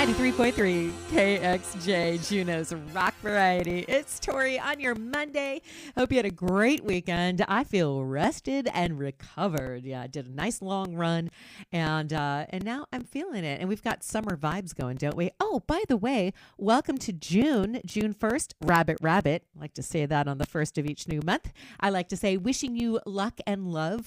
93.3 KXJ, Juneau's Rock Variety. It's Tori on your Monday. Hope you had a great weekend. I feel rested and recovered. Yeah, I did a nice long run, and now I'm feeling it. And we've got summer vibes going, don't we? Oh, by the way, welcome to June 1st, Rabbit Rabbit. I like to say that on the first of each new month. I like to say wishing you luck and love